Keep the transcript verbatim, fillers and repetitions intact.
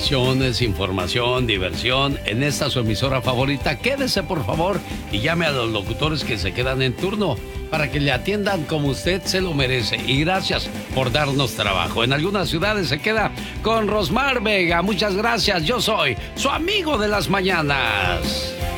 Tradiciones, información, diversión en esta su emisora favorita. Quédese por favor y llame a los locutores que se quedan en turno para que le atiendan como usted se lo merece. Y gracias por darnos trabajo. En algunas ciudades se queda con Rosmar Vega. Muchas gracias. Yo soy su amigo de las mañanas.